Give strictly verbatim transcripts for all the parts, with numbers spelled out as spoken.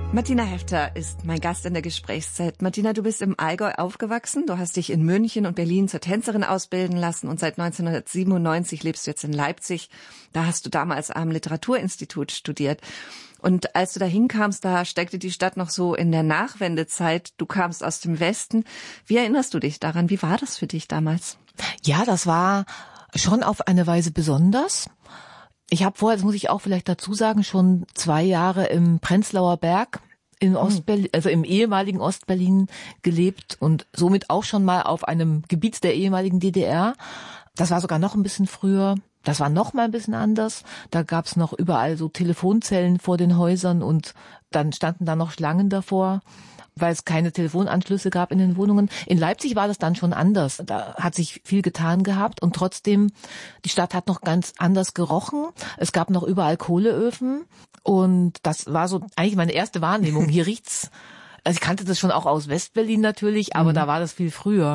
Martina Hefter ist mein Gast in der Gesprächszeit. Martina, du bist im Allgäu aufgewachsen. Du hast dich in München und Berlin zur Tänzerin ausbilden lassen und seit neunzehnhundertsiebenundneunzig lebst du jetzt in Leipzig. Da hast du damals am Literaturinstitut studiert. Und als du da hinkamst, da steckte die Stadt noch so in der Nachwendezeit. Du kamst aus dem Westen. Wie erinnerst du dich daran? Wie war das für dich damals? Ja, das war schon auf eine Weise besonders. Ich habe vorher, das muss ich auch vielleicht dazu sagen, schon zwei Jahre im Prenzlauer Berg in Ostberlin, also im ehemaligen Ostberlin gelebt und somit auch schon mal auf einem Gebiet der ehemaligen D D R. Das war sogar noch ein bisschen früher. Das war noch mal ein bisschen anders. Da gab's noch überall so Telefonzellen vor den Häusern und dann standen da noch Schlangen davor, weil es keine Telefonanschlüsse gab in den Wohnungen. In Leipzig war das dann schon anders. Da hat sich viel getan gehabt und trotzdem, die Stadt hat noch ganz anders gerochen. Es gab noch überall Kohleöfen und das war so eigentlich meine erste Wahrnehmung. Hier riecht's, also ich kannte das schon auch aus Westberlin natürlich, aber mhm. da war das viel früher.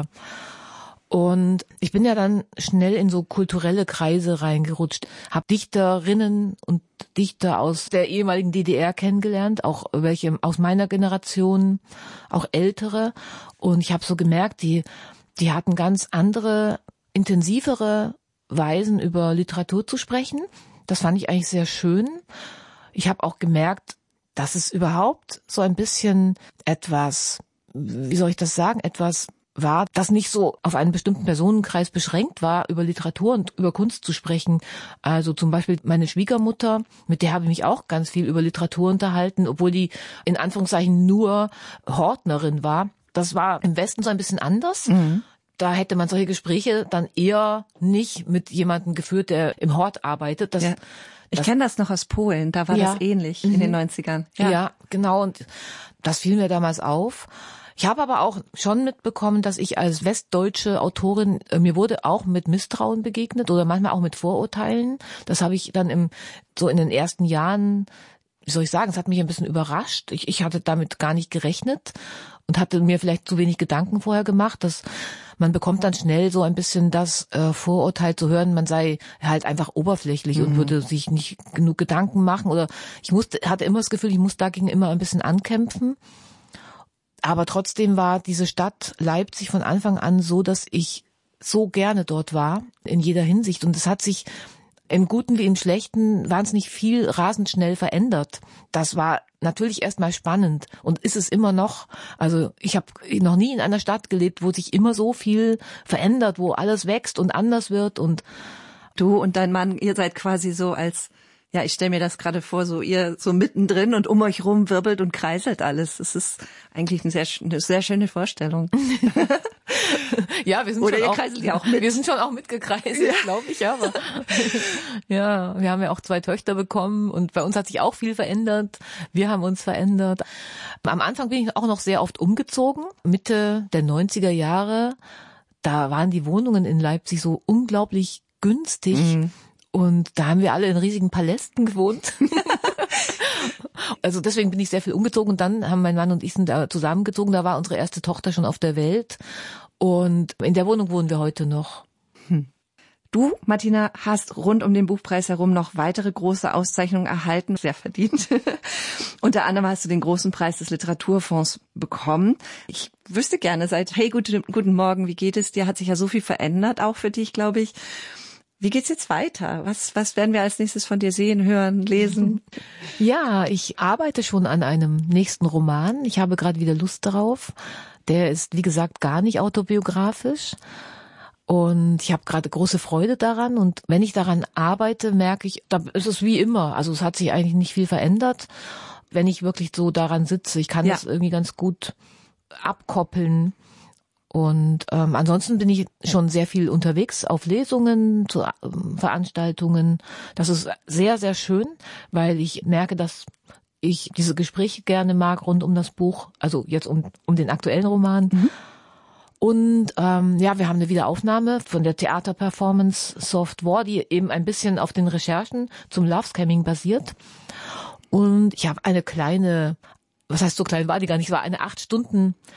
Und ich bin ja dann schnell in so kulturelle Kreise reingerutscht, habe Dichterinnen und Dichter aus der ehemaligen D D R kennengelernt, auch welche aus meiner Generation, auch ältere. Und ich habe so gemerkt, die, die hatten ganz andere, intensivere Weisen, über Literatur zu sprechen. Das fand ich eigentlich sehr schön. Ich habe auch gemerkt, dass es überhaupt so ein bisschen etwas, wie soll ich das sagen, etwas war, das nicht so auf einen bestimmten Personenkreis beschränkt war, über Literatur und über Kunst zu sprechen. Also zum Beispiel meine Schwiegermutter, mit der habe ich mich auch ganz viel über Literatur unterhalten, obwohl die in Anführungszeichen nur Hortnerin war. Das war im Westen so ein bisschen anders. Mhm. Da hätte man solche Gespräche dann eher nicht mit jemandem geführt, der im Hort arbeitet. Das, ja. Ich kenne das noch aus Polen, da war ja. das ähnlich mhm. in den neunzigern. Ja. ja, genau. Und das fiel mir damals auf. Ich habe aber auch schon mitbekommen, dass ich als westdeutsche Autorin, äh, mir wurde auch mit Misstrauen begegnet oder manchmal auch mit Vorurteilen. Das habe ich dann im so in den ersten Jahren, wie soll ich sagen, es hat mich ein bisschen überrascht. Ich, ich hatte damit gar nicht gerechnet und hatte mir vielleicht zu wenig Gedanken vorher gemacht, dass man bekommt dann schnell so ein bisschen das äh, Vorurteil zu hören, man sei halt einfach oberflächlich mhm. und würde sich nicht genug Gedanken machen oder ich musste, hatte immer das Gefühl, ich muss dagegen immer ein bisschen ankämpfen. Aber trotzdem war diese Stadt Leipzig von Anfang an so, dass ich so gerne dort war, in jeder Hinsicht. Und es hat sich im Guten wie im Schlechten wahnsinnig viel rasend schnell verändert. Das war natürlich erstmal spannend und ist es immer noch. Also ich habe noch nie in einer Stadt gelebt, wo sich immer so viel verändert, wo alles wächst und anders wird. Und du und dein Mann, ihr seid quasi so als... Ja, ich stelle mir das gerade vor, so ihr so mittendrin und um euch rum wirbelt und kreiselt alles. Das ist eigentlich eine sehr, eine sehr schöne Vorstellung. Ja, wir sind Oder schon ihr auch, kreiselt ja auch mit. Wir sind schon auch mitgekreiselt, ja. glaube ich, aber ja, wir haben ja auch zwei Töchter bekommen und bei uns hat sich auch viel verändert. Wir haben uns verändert. Am Anfang bin ich auch noch sehr oft umgezogen. Mitte der neunziger Jahre, da waren die Wohnungen in Leipzig so unglaublich günstig. Mhm. Und da haben wir alle in riesigen Palästen gewohnt. Also deswegen bin ich sehr viel umgezogen. Und dann haben mein Mann und ich sind da zusammengezogen. Da war unsere erste Tochter schon auf der Welt. Und in der Wohnung wohnen wir heute noch. Hm. Du, Martina, hast rund um den Buchpreis herum noch weitere große Auszeichnungen erhalten. Sehr verdient. Unter anderem hast du den großen Preis des Literaturfonds bekommen. Ich wüsste gerne seit, hey, gute, guten Morgen, wie geht es dir? Hat sich ja so viel verändert, auch für dich, glaube ich. Wie geht's jetzt weiter? Was, was werden wir als nächstes von dir sehen, hören, lesen? Ja, ich arbeite schon an einem nächsten Roman. Ich habe gerade wieder Lust darauf. Der ist, wie gesagt, gar nicht autobiografisch. Und ich habe gerade große Freude daran. Und wenn ich daran arbeite, merke ich, da ist es wie immer. Also es hat sich eigentlich nicht viel verändert. Wenn ich wirklich so daran sitze, ich kann ja. das irgendwie ganz gut abkoppeln. Und ähm, ansonsten bin ich schon sehr viel unterwegs auf Lesungen, zu ähm, Veranstaltungen. Das ist sehr, sehr schön, weil ich merke, dass ich diese Gespräche gerne mag rund um das Buch, also jetzt um um den aktuellen Roman. Mhm. Und ähm, ja, wir haben eine Wiederaufnahme von der Theaterperformance Soft War, die eben ein bisschen auf den Recherchen zum Love Scamming basiert. Und ich habe eine kleine, was heißt so klein war die gar nicht, es war eine acht Stunden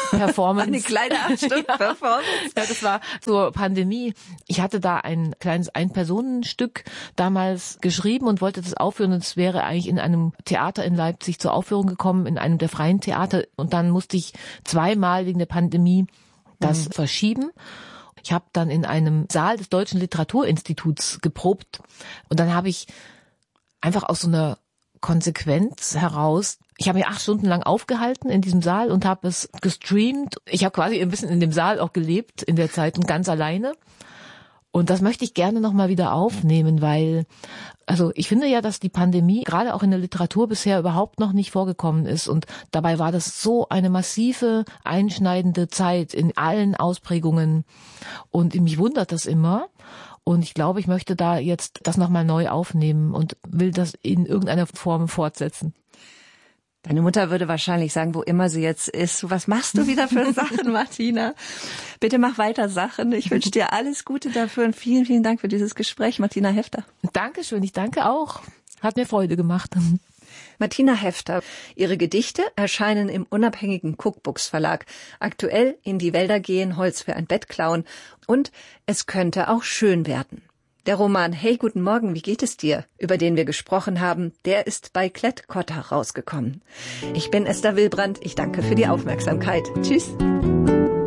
Performance. Eine kleine acht-Stunden-Performance. Ja, das war zur Pandemie. Ich hatte da ein kleines Ein-Personen-Stück damals geschrieben und wollte das aufführen. Und es wäre eigentlich in einem Theater in Leipzig zur Aufführung gekommen, in einem der freien Theater. Und dann musste ich zweimal wegen der Pandemie das mhm. verschieben. Ich habe dann in einem Saal des Deutschen Literaturinstituts geprobt. Und dann habe ich einfach aus so einer Konsequenz heraus, ich habe mich acht Stunden lang aufgehalten in diesem Saal und habe es gestreamt. Ich habe quasi ein bisschen in dem Saal auch gelebt in der Zeit und ganz alleine. Und das möchte ich gerne nochmal wieder aufnehmen, weil, also ich finde ja, dass die Pandemie gerade auch in der Literatur bisher überhaupt noch nicht vorgekommen ist. Und dabei war das so eine massive, einschneidende Zeit in allen Ausprägungen. Und mich wundert das immer. Und ich glaube, ich möchte da jetzt das nochmal neu aufnehmen und will das in irgendeiner Form fortsetzen. Deine Mutter würde wahrscheinlich sagen, wo immer sie jetzt ist, was machst du wieder für Sachen, Martina? Bitte mach weiter Sachen. Ich wünsche dir alles Gute dafür und vielen, vielen Dank für dieses Gespräch, Martina Hefter. Dankeschön, ich danke auch. Hat mir Freude gemacht. Martina Hefter. Ihre Gedichte erscheinen im unabhängigen Cookbooks Verlag. Aktuell In die Wälder gehen, Holz für ein Bett klauen und Es könnte auch schön werden. Der Roman Hey, guten Morgen, wie geht es dir?, über den wir gesprochen haben, der ist bei Klett-Cotta rausgekommen. Ich bin Esther Wilbrand. Ich danke für die Aufmerksamkeit. Tschüss.